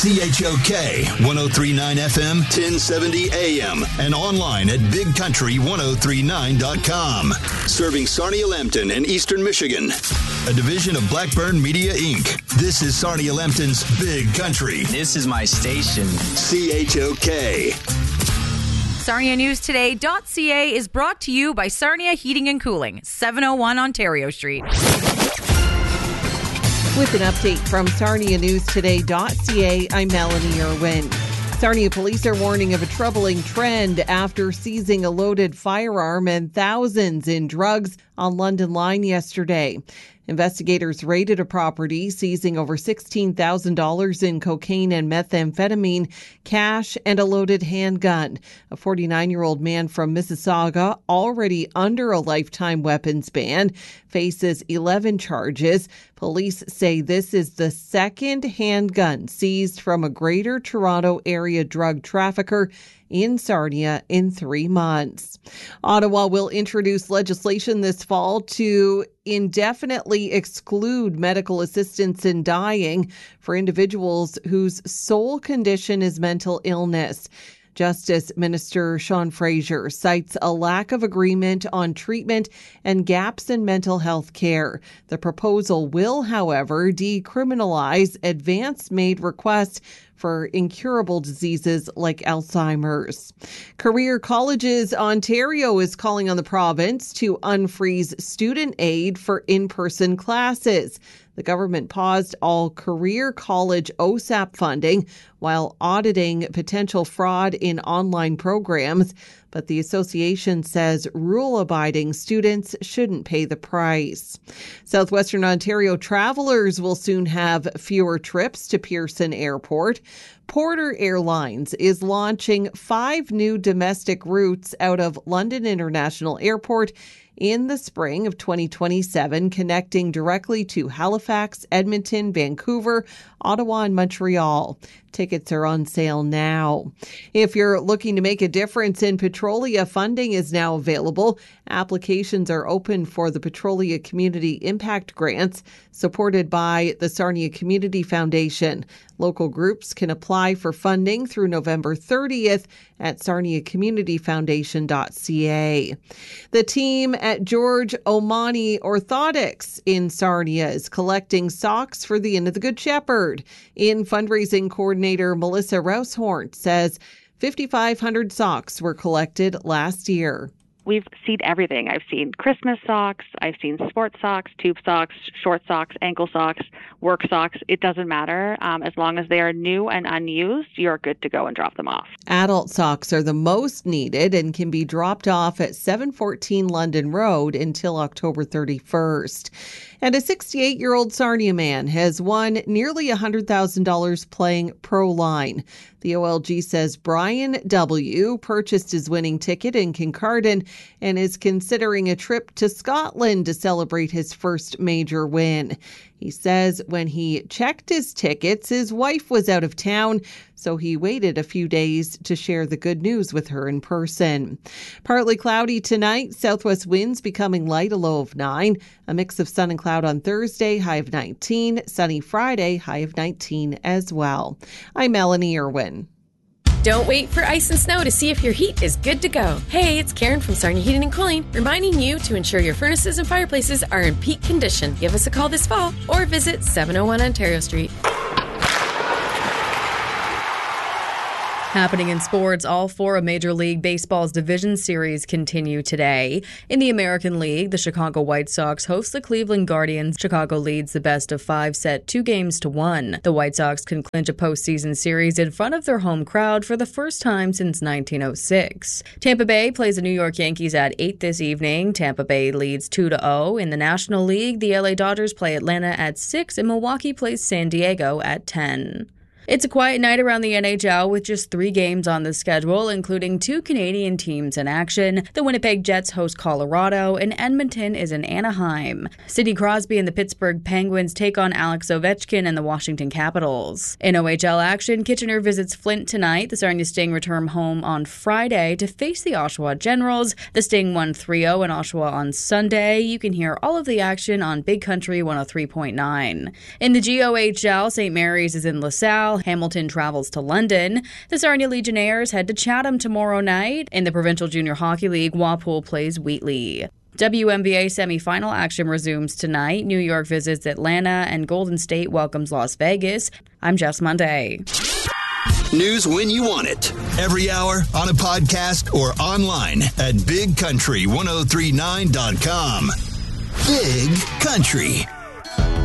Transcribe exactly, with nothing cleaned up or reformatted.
C H O K one oh three point nine F M, ten seventy A M, and online at big country ten thirty-nine dot com. Serving Sarnia-Lambton and Eastern Michigan. A division of Blackburn Media, Incorporated. This is Sarnia-Lambton's Big Country. This is my station. C H O K. Sarnia News Today dot C A is brought to you by Sarnia Heating and Cooling, seven oh one Ontario Street. With an update from Sarnia News Today dot C A, I'm Melanie Irwin. Sarnia police are warning of a troubling trend after seizing a loaded firearm and thousands in drugs on London Line yesterday. Investigators raided a property, seizing over sixteen thousand dollars in cocaine and methamphetamine, cash, and a loaded handgun. A forty-nine-year-old man from Mississauga, already under a lifetime weapons ban, faces eleven charges. Police say this is the second handgun seized from a Greater Toronto Area drug trafficker in Sarnia in three months. Ottawa will introduce legislation this fall to indefinitely exclude medical assistance in dying for individuals whose sole condition is mental illness. Justice Minister Sean Fraser cites a lack of agreement on treatment and gaps in mental health care. The proposal will, however, decriminalize advance-made requests for incurable diseases like Alzheimer's. Career Colleges Ontario is calling on the province to unfreeze student aid for in-person classes. The government paused all career college O S A P funding while auditing potential fraud in online programs, but the association says rule-abiding students shouldn't pay the price. Southwestern Ontario travelers will soon have fewer trips to Pearson Airport. Porter Airlines is launching five new domestic routes out of London International Airport in the spring of twenty twenty-seven, connecting directly to Halifax, Edmonton, Vancouver, Ottawa, and Montreal. Tickets are on sale now. If you're looking to make a difference in Petrolia, funding is now available. Applications are open for the Petrolia Community Impact Grants, supported by the Sarnia Community Foundation. Local groups can apply for funding through November thirtieth at sarnia community foundation dot c a. The team at George Omani Orthotics in Sarnia is collecting socks for the Inn of the Good Shepherd. In fundraising coordinator Melissa Roushorn says fifty-five hundred socks were collected last year. We've seen everything. I've seen Christmas socks, I've seen sports socks, tube socks, short socks, ankle socks, work socks. It doesn't matter. Um, as long as they are new and unused, you're good to go and drop them off. Adult socks are the most needed and can be dropped off at seven fourteen London Road until October thirty-first. And a sixty-eight-year-old Sarnia man has won nearly one hundred thousand dollars playing Proline. The O L G says Brian W. purchased his winning ticket in Kincardine and is considering a trip to Scotland to celebrate his first major win. He says when he checked his tickets, his wife was out of town, so he waited a few days to share the good news with her in person. Partly cloudy tonight, southwest winds becoming light, a low of nine. A mix of sun and cloud on Thursday, high of nineteen. Sunny Friday, high of nineteen as well. I'm Melanie Irwin. Don't wait for ice and snow to see if your heat is good to go. Hey, it's Karen from Sarnia Heating and Cooling, reminding you to ensure your furnaces and fireplaces are in peak condition. Give us a call this fall or visit seven oh one Ontario Street. Happening in sports, all four of Major League Baseball's division series continue today. In the American League, the Chicago White Sox host the Cleveland Guardians. Chicago leads the best of five set two games to one. The White Sox can clinch a postseason series in front of their home crowd for the first time since nineteen oh six. Tampa Bay plays the New York Yankees at eight this evening. Tampa Bay leads two to oh. In the National League, the L A Dodgers play Atlanta at six and Milwaukee plays San Diego at ten. It's a quiet night around the N H L with just three games on the schedule, including two Canadian teams in action. The Winnipeg Jets host Colorado, and Edmonton is in Anaheim. Sidney Crosby and the Pittsburgh Penguins take on Alex Ovechkin and the Washington Capitals. In O H L action, Kitchener visits Flint tonight. The Sarnia Sting return home on Friday to face the Oshawa Generals. The Sting won three oh in Oshawa on Sunday. You can hear all of the action on Big Country one oh three point nine. In the G O H L, Saint Mary's is in LaSalle. Hamilton travels to London. The Sarnia Legionnaires head to Chatham tomorrow night. In the Provincial Junior Hockey League, Walpole plays Wheatley. W N B A semifinal action resumes tonight. New York visits Atlanta, and Golden State welcomes Las Vegas. I'm Jess Monday. News when you want it. Every hour, on a podcast, or online at big country ten thirty-nine dot com. Big Country.